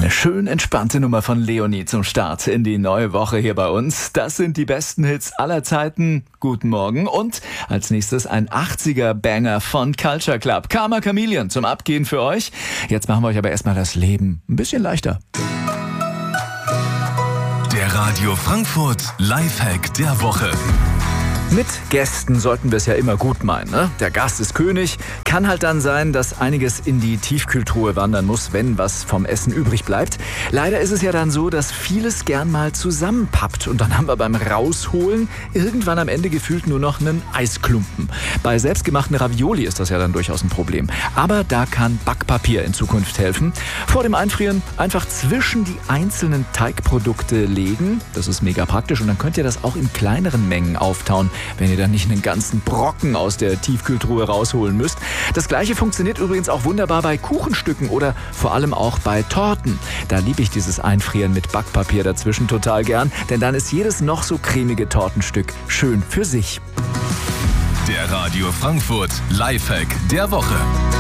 Eine schön entspannte Nummer von Leonie zum Start in die neue Woche hier bei uns. Das sind die besten Hits aller Zeiten. Guten Morgen. Und als nächstes ein 80er-Banger von Culture Club. Karma Chameleon zum Abgehen für euch. Jetzt machen wir euch aber erstmal das Leben ein bisschen leichter. Der Radio Frankfurt Lifehack der Woche. Mit Gästen sollten wir es ja immer gut meinen, ne? Der Gast ist König. Kann halt dann sein, dass einiges in die Tiefkühltruhe wandern muss, wenn was vom Essen übrig bleibt. Leider ist es ja dann so, dass vieles gern mal zusammenpappt. Und dann haben wir beim Rausholen irgendwann am Ende gefühlt nur noch einen Eisklumpen. Bei selbstgemachten Ravioli ist das ja dann durchaus ein Problem. Aber da kann Backpapier in Zukunft helfen. Vor dem Einfrieren einfach zwischen die einzelnen Teigprodukte legen. Das ist mega praktisch. Und dann könnt ihr das auch in kleineren Mengen auftauen, wenn ihr dann nicht einen ganzen Brocken aus der Tiefkühltruhe rausholen müsst. Das gleiche funktioniert übrigens auch wunderbar bei Kuchenstücken oder vor allem auch bei Torten. Da liebe ich dieses Einfrieren mit Backpapier dazwischen total gern, denn dann ist jedes noch so cremige Tortenstück schön für sich. Der Radio Frankfurt Lifehack der Woche.